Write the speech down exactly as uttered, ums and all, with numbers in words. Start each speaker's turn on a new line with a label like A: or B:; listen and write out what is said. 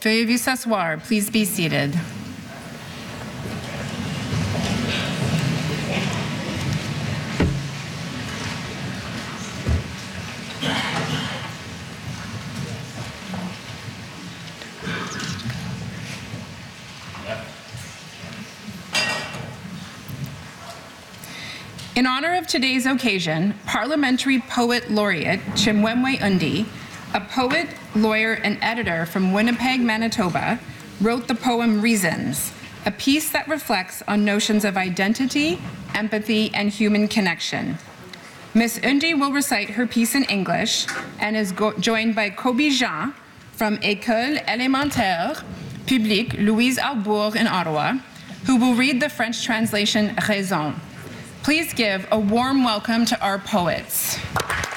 A: Veuillez vous s'asseoir. Please be seated. In honor of today's occasion, Parliamentary Poet Laureate Chimwemwe Undi, a poet, lawyer, and editor from Winnipeg, Manitoba, wrote the poem Reasons, a piece that reflects on notions of identity, empathy, and human connection. Miz Undi will recite her piece in English and is joined by Kobe Jean from École Élémentaire Publique Louise Arbour in Ottawa, who will read the French translation Raison. Please give a warm welcome to our poets.